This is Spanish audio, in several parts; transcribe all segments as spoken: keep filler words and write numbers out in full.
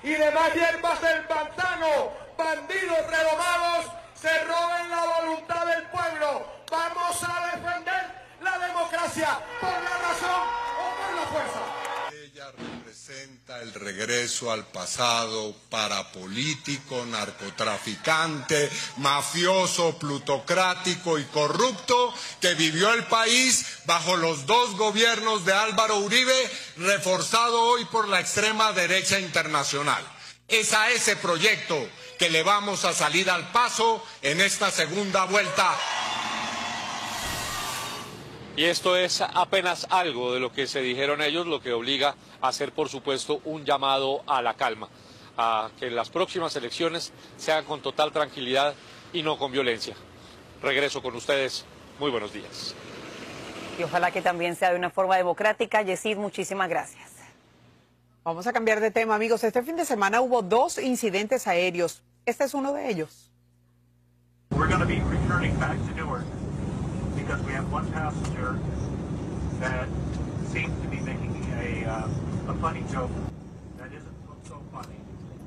y demás hierbas del pantano, bandidos redomados, se roben la voluntad del pueblo. Vamos a defender la democracia por la razón o por la fuerza. Ella representa el regreso al pasado parapolítico, narcotraficante, mafioso, plutocrático y corrupto que vivió el país bajo los dos gobiernos de Álvaro Uribe, reforzado hoy por la extrema derecha internacional. Es a ese proyecto que le vamos a salir al paso en esta segunda vuelta. Y esto es apenas algo de lo que se dijeron ellos, lo que obliga a hacer, por supuesto, un llamado a la calma, a que las próximas elecciones se hagan con total tranquilidad y no con violencia. Regreso con ustedes. Muy buenos días. Y ojalá que también sea de una forma democrática. Yesid, muchísimas gracias. Vamos a cambiar de tema, amigos. Este fin de semana hubo dos incidentes aéreos. Este es uno de ellos. We're going to be returning back to Newark because we have one passenger that seems to be making a, uh, a funny joke that isn't so funny,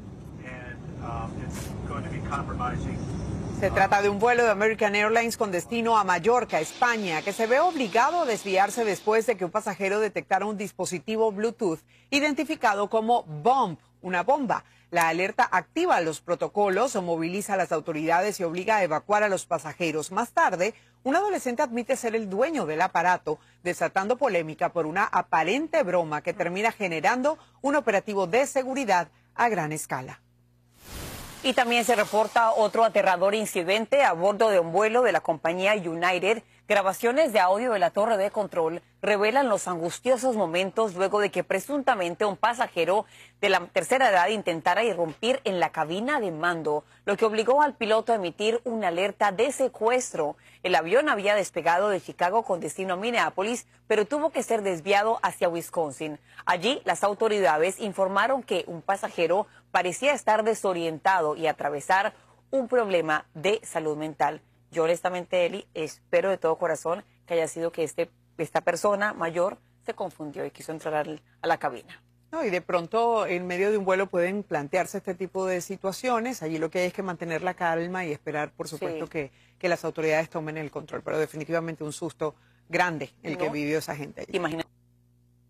and um, it's going to be compromising. Se trata de un vuelo de American Airlines con destino a Mallorca, España, que se ve obligado a desviarse después de que un pasajero detectara un dispositivo Bluetooth identificado como Bomb, una bomba. La alerta activa los protocolos, moviliza a las autoridades y obliga a evacuar a los pasajeros. Más tarde, un adolescente admite ser el dueño del aparato, desatando polémica por una aparente broma que termina generando un operativo de seguridad a gran escala. Y también se reporta otro aterrador incidente a bordo de un vuelo de la compañía United. Grabaciones de audio de la torre de control revelan los angustiosos momentos luego de que presuntamente un pasajero de la tercera edad intentara irrumpir en la cabina de mando, lo que obligó al piloto a emitir una alerta de secuestro. El avión había despegado de Chicago con destino a Minneapolis, pero tuvo que ser desviado hacia Wisconsin. Allí, las autoridades informaron que un pasajero parecía estar desorientado y atravesar un problema de salud mental. Yo honestamente, Eli, espero de todo corazón que haya sido que este, esta persona mayor se confundió y quiso entrar al, a la cabina. No, y de pronto en medio de un vuelo pueden plantearse este tipo de situaciones. Allí lo que hay es que mantener la calma y esperar, por supuesto, Sí. que, que las autoridades tomen el control. Pero definitivamente un susto grande el ¿No? que vivió esa gente allí. Imagínate.